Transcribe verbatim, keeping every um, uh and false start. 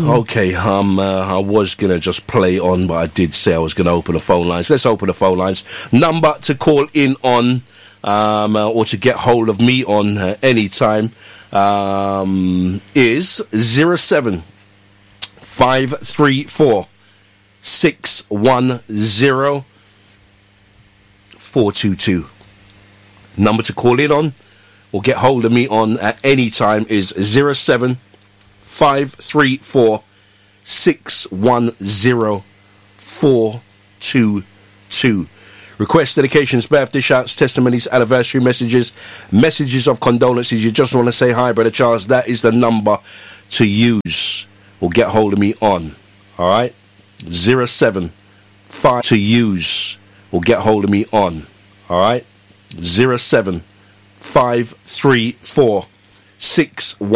Okay, um, uh, I was going to just play on, but I did say I was going to open the phone lines. Let's open the phone lines. Number to call in on, um, uh, or to get hold of me on uh, anytime, um, is zero seven five three four six one zero four two two. Number to call in on or get hold of me on at any time is zero seven five three four six one zero four two two. Requests, dedications, birthday shouts, testimonies, anniversary messages, messages of condolences. You just want to say hi, Brother Charles. That is the number to use or get hold of me on. All right? zero seven five to use or get hold of me on. All right? zero seven five three four six one